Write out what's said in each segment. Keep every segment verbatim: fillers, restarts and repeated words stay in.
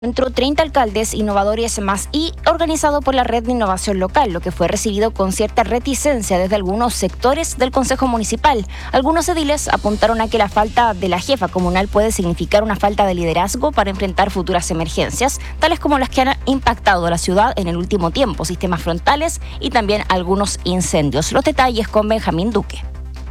Entró treinta alcaldes innovadores más y organizado por la Red de Innovación Local, lo que fue recibido con cierta reticencia desde algunos sectores del Consejo Municipal. Algunos ediles apuntaron a que la falta de la jefa comunal puede significar una falta de liderazgo para enfrentar futuras emergencias, tales como las que han impactado a la ciudad en el último tiempo, sistemas frontales y también algunos incendios. Los detalles con Benjamín Duque.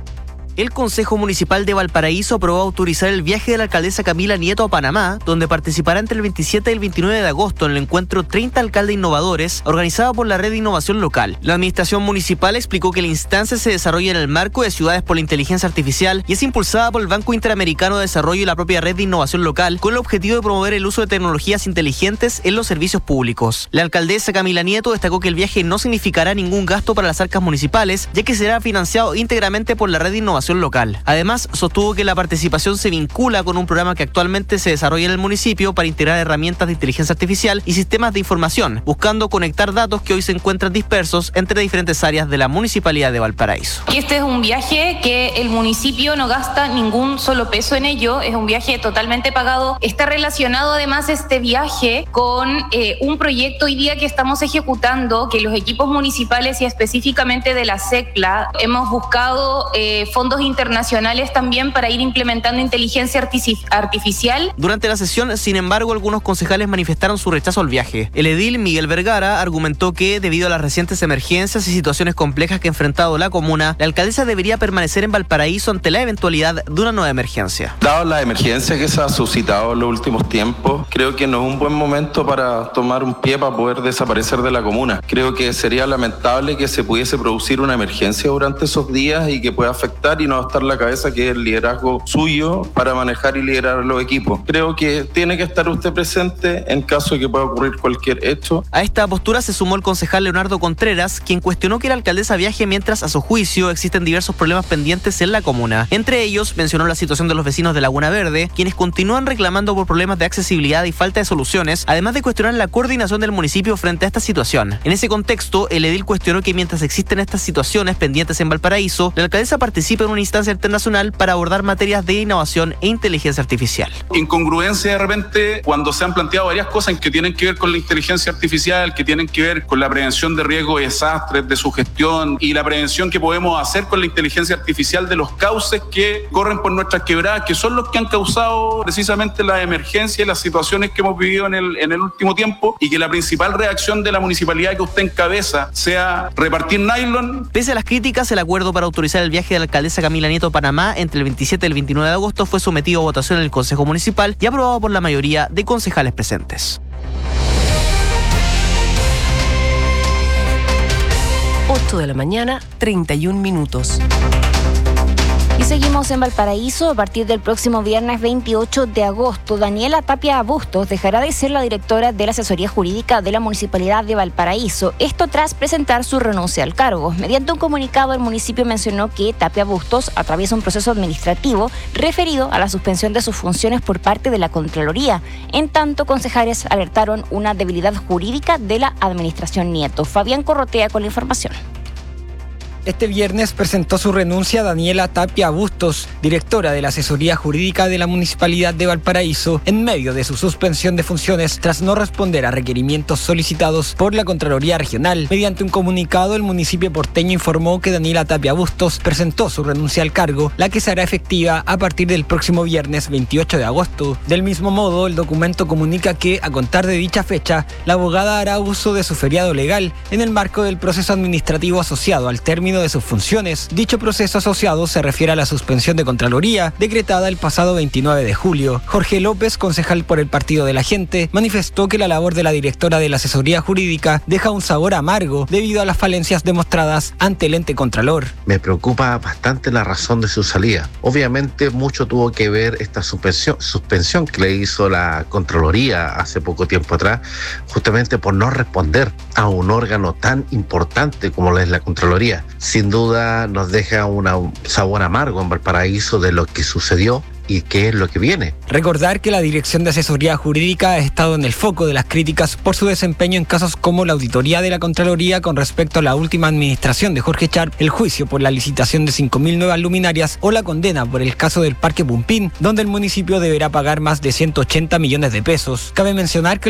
El Consejo Municipal de Valparaíso aprobó autorizar el viaje de la alcaldesa Camila Nieto a Panamá, donde participará entre el veintisiete y el veintinueve de agosto en el encuentro treinta alcaldes innovadores, organizado por la Red de Innovación Local. La administración municipal explicó que la instancia se desarrolla en el marco de Ciudades por la Inteligencia Artificial y es impulsada por el Banco Interamericano de Desarrollo y la propia Red de Innovación Local, con el objetivo de promover el uso de tecnologías inteligentes en los servicios públicos. La alcaldesa Camila Nieto destacó que el viaje no significará ningún gasto para las arcas municipales, ya que será financiado íntegramente por la Red de Innovación Local. Además, sostuvo que la participación se vincula con un programa que actualmente se desarrolla en el municipio para integrar herramientas de inteligencia artificial y sistemas de información, buscando conectar datos que hoy se encuentran dispersos entre diferentes áreas de la Municipalidad de Valparaíso. Este es un viaje que el municipio no gasta ningún solo peso en ello, es un viaje totalmente pagado. Está relacionado además este viaje con eh, un proyecto hoy día que estamos ejecutando, que los equipos municipales y específicamente de la SECLA hemos buscado eh, fondos internacionales también para ir implementando inteligencia artificial. Durante la sesión, sin embargo, algunos concejales manifestaron su rechazo al viaje. El edil Miguel Vergara argumentó que, debido a las recientes emergencias y situaciones complejas que ha enfrentado la comuna, la alcaldesa debería permanecer en Valparaíso ante la eventualidad de una nueva emergencia. Dado la emergencia que se ha suscitado en los últimos tiempos, creo que no es un buen momento para tomar un pie para poder desaparecer de la comuna. Creo que sería lamentable que se pudiese producir una emergencia durante esos días y que pueda afectar y no estar la cabeza, que es el liderazgo suyo para manejar y liderar los equipos. Creo que tiene que estar usted presente en caso de que pueda ocurrir cualquier hecho. A esta postura se sumó el concejal Leonardo Contreras, quien cuestionó que la alcaldesa viaje mientras, a su juicio, existen diversos problemas pendientes en la comuna. Entre ellos, mencionó la situación de los vecinos de Laguna Verde, quienes continúan reclamando por problemas de accesibilidad y falta de soluciones, además de cuestionar la coordinación del municipio frente a esta situación. En ese contexto, el edil cuestionó que mientras existen estas situaciones pendientes en Valparaíso, la alcaldesa participa en una instancia internacional para abordar materias de innovación e inteligencia artificial. Incongruencia de repente cuando se han planteado varias cosas que tienen que ver con la inteligencia artificial, que tienen que ver con la prevención de riesgos de desastres, de su gestión y la prevención que podemos hacer con la inteligencia artificial de los cauces que corren por nuestras quebradas, que son los que han causado precisamente la emergencia y las situaciones que hemos vivido en el, en el último tiempo, y que la principal reacción de la municipalidad que usted encabeza sea repartir nylon. Pese a las críticas, el acuerdo para autorizar el viaje de la alcaldesa Camila Nieto a Panamá entre el veintisiete y el veintinueve de agosto fue sometido a votación en el Consejo Municipal y aprobado por la mayoría de concejales presentes. ocho de la mañana, treinta y un minutos. Y seguimos en Valparaíso. A partir del próximo viernes veintiocho de agosto, Daniela Tapia Bustos dejará de ser la directora de la asesoría jurídica de la Municipalidad de Valparaíso. Esto tras presentar su renuncia al cargo. Mediante un comunicado, el municipio mencionó que Tapia Bustos atraviesa un proceso administrativo referido a la suspensión de sus funciones por parte de la Contraloría. En tanto, concejales alertaron una debilidad jurídica de la administración Nieto. Fabián Corrotea con la información. Este viernes presentó su renuncia Daniela Tapia Bustos, directora de la asesoría jurídica de la Municipalidad de Valparaíso, en medio de su suspensión de funciones tras no responder a requerimientos solicitados por la Contraloría Regional. Mediante un comunicado, el municipio porteño informó que Daniela Tapia Bustos presentó su renuncia al cargo, la que será efectiva a partir del próximo viernes veintiocho de agosto. Del mismo modo, el documento comunica que, a contar de dicha fecha, la abogada hará uso de su feriado legal en el marco del proceso administrativo asociado al término de sus funciones. Dicho proceso asociado se refiere a la suspensión de Contraloría decretada el pasado veintinueve de julio. Jorge López, concejal por el Partido de la Gente, manifestó que la labor de la directora de la asesoría jurídica deja un sabor amargo debido a las falencias demostradas ante el ente contralor. Me preocupa bastante la razón de su salida. Obviamente mucho tuvo que ver esta suspensión, suspensión que le hizo la Contraloría hace poco tiempo atrás, justamente por no responder a un órgano tan importante como es la Contraloría. Sin duda nos deja una, un sabor amargo en Valparaíso de lo que sucedió y qué es lo que viene. Recordar que la Dirección de Asesoría Jurídica ha estado en el foco de las críticas por su desempeño en casos como la auditoría de la Contraloría con respecto a la última administración de Jorge Char, el juicio por la licitación de cinco mil nuevas luminarias o la condena por el caso del Parque Pumpín, donde el municipio deberá pagar más de ciento ochenta millones de pesos. Cabe mencionar que